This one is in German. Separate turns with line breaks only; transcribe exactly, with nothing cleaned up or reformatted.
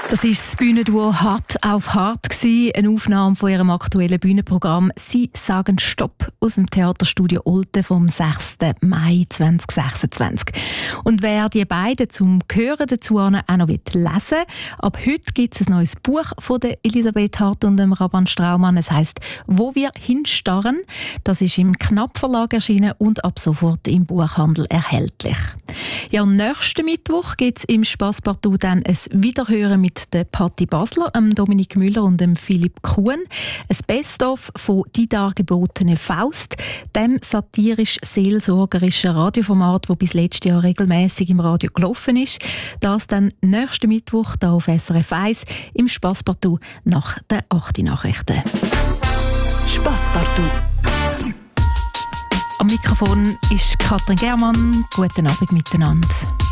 Das war das Bühnenduo «Hart auf Hart», eine Aufnahme von ihrem aktuellen Bühnenprogramm «Sie sagen Stopp» aus dem Theaterstudio Olten vom sechsten Mai zweitausendsechsundzwanzig. Und wer die beiden zum Hören dazu auch noch lesen will, ab heute gibt es ein neues Buch von der Elisabeth Hart und dem Raban Straumann. Es heisst «Wo wir hinstarren». Das ist im Knapp Verlag erschienen und ab sofort im Buchhandel erhältlich. Ja, am nächsten Mittwoch gibt es im Spasspartout dann ein Wiederhören mit der Patti Basler, dem Dominik Müller und dem Philipp Kuhn. Ein Best-of von «Die dargebotene Faust», dem satirisch-seelsorgerischen Radioformat, das bis letztes Jahr regelmäßig im Radio gelaufen ist. Das dann nächsten Mittwoch hier auf S R F eins im Spasspartout nach den acht Nachrichten.
Spasspartout.
Am Mikrofon ist Katrin Germann. Guten Abend miteinander.